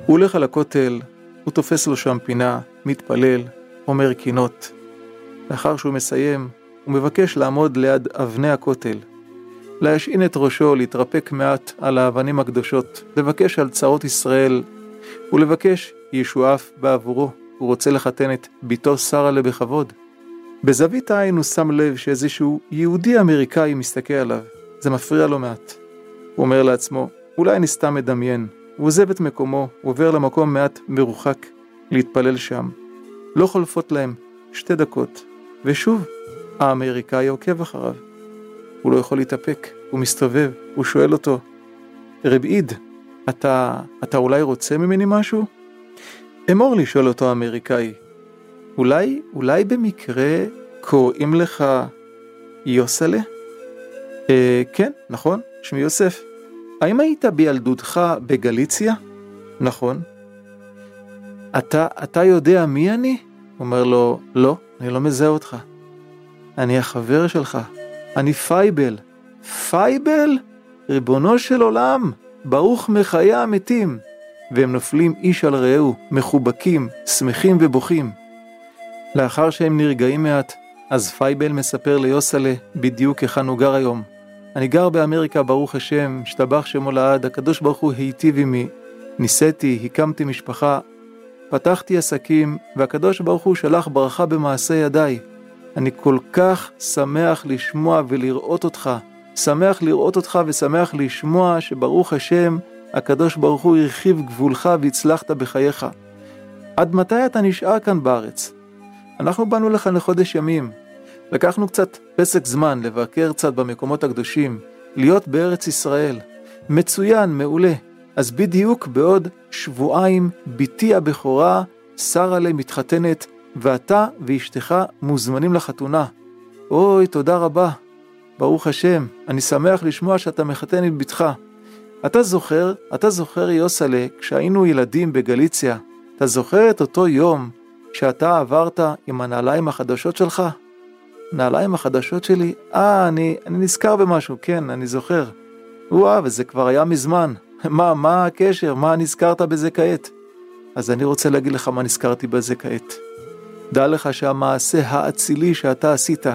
הוא הולך על הכותל, הוא תופס לו שם פינה, מתפלל, אומר קינות. לאחר שהוא מסיים, הוא מבקש לעמוד ליד אבני הכותל, להשעין את ראשו, להתרפק מעט על האבנים הקדושות, לבקש על צרות ישראל, ולבקש ישועף בעבורו. הוא רוצה לחתן את ביתו שרה בכבוד. בזווית העין הוא שם לב שאיזשהו יהודי אמריקאי מסתכל עליו. זה מפריע לו מעט. הוא אומר לעצמו, אולי אני סתם מדמיין. הוא עוזב את מקומו, הוא עובר למקום מעט מרוחק להתפלל שם. לא חולפות להם 2 דקות, ושוב האמריקאי עוקב אחריו. הוא לא יכול להתאפק, הוא מסתובב, הוא שואל אותו, רב עיד, אתה אולי רוצה ממני משהו? אמור לי, שואל אותו האמריקאי, אולי במקרה קוראים לך יוסלה? כן, נכון, שמי יוסף. האם היית בילדותך בגליציה? נכון. אתה יודע מי אני? אומר לו, לא, אני לא מזהה אותך. אני החבר שלך, אני פייבל. פייבל? ריבונו של עולם, ברוך מחיי המתים. והם נופלים איש על רעהו, מחובקים, שמחים ובוכים. לאחר שהם נרגעים מעט, אז פייבל מספר ליוסלה בדיוק היכן הוא גר היום. אני גר באמריקה, ברוך השם, השתבח שמו לעד, הקדוש ברוך הוא היטיב עמי, ניסיתי, הקמתי משפחה, פתחתי עסקים, והקדוש ברוך הוא שלח ברכה במעשה ידיי. אני כל כך שמח לשמוע ולראות אותך, שמח לראות אותך ושמח לשמוע שברוך השם, הקדוש ברוך הוא הרחיב גבולך והצלחת בחייך. עד מתי אתה נשאר כאן בארץ? אנחנו באנו לך לחודש ימים. לקחנו קצת פסק זמן לבקר קצת במקומות הקדושים, להיות בארץ ישראל. מצוין, מעולה. אז בדיוק בעוד שבועיים ביתי הבכורה שרה מתחתנת, ואתה ואשתך מוזמנים לחתונה. אוי, תודה רבה. ברוך השם, אני שמח לשמוע שאתה מחתן את ביתך. אתה זוכר יוסלה, כשהיינו ילדים בגליציה, אתה זוכר את אותו יום שאתה עברת עם הנעליים החדשות שלך? נעליים החדשות שלי? אני נזכר במשהו, כן, אני זוכר. וזה כבר היה מזמן. מה הקשר? מה נזכרת בזה כעת? אז אני רוצה להגיד לך מה נזכרתי בזה כעת. דע לך שהמעשה האצילי שאתה עשית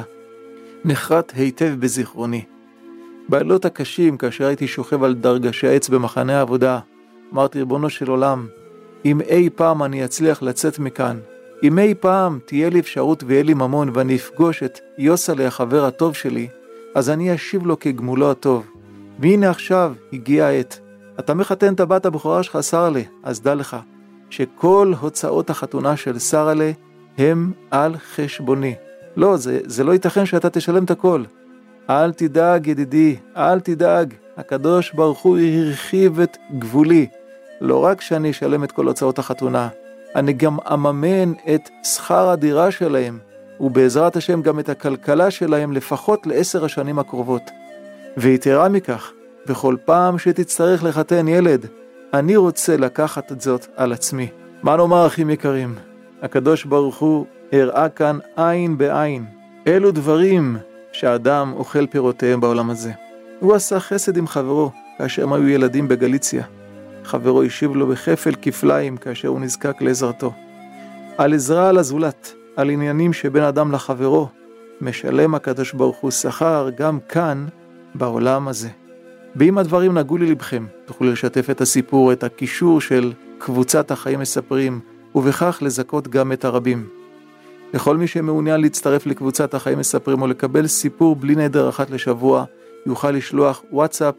נחרט היטב בזיכרוני. בלילות הקשים, כאשר הייתי שוכב על דרגשי העץ במחנה העבודה, אמרתי, ריבונו של עולם, אם אי פעם אני אצליח לצאת מכאן, אם אי פעם תהיה לי אפשרות ויהיה לי ממון ואני אפגוש את יוסלה החבר הטוב שלי, אז אני אשיב לו כגמולו הטוב. והנה עכשיו הגיעה העת. אתה מחתן את הבת הבכורה שלך שרלה, אז דע לך שכל הוצאות החתונה של שרלה הם על חשבוני. לא, זה לא ייתכן שאתה תשלם את הכל. אל תדאג ידידי, אל תדאג. הקדוש ברוך הוא הרחיב את גבולי. לא רק שאני אשלם את כל הוצאות החתונה, אני גם אממן את שכר הדירה שלהם, ובעזרת השם גם את הכלכלה שלהם לפחות ל10 השנים הקרובות. ויתרה מכך, בכל פעם שתצטרך לחתן ילד, אני רוצה לקחת את זאת על עצמי. מה נאמר אחים יקרים? הקדוש ברוך הוא הראה כאן עין בעין. אלו דברים שהאדם אוכל פירותיהם בעולם הזה. הוא עשה חסד עם חברו כאשר הם היו ילדים בגליציה. חברו השיב לו בכפל כפליים כאשר הוא נזקק לעזרתו. על עזרה על הזולת, על עניינים שבין אדם לחברו, משלם הקדוש ברוך הוא שכר גם כאן בעולם הזה. ואם הדברים נגעו ללבכם, תוכלו לשתף את הסיפור, את הקישור של קבוצת החיים מספרים, ובכך לזכות גם את הרבים. לכל מי שמעוניין להצטרף לקבוצת החיים מספרים או לקבל סיפור בלי נדר אחת לשבוע, יוכל לשלוח וואטסאפ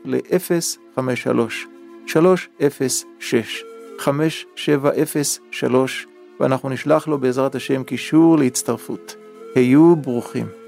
ל-050-306-5703, ואנחנו נשלח לו בעזרת השם קישור להצטרפות. היו ברוכים.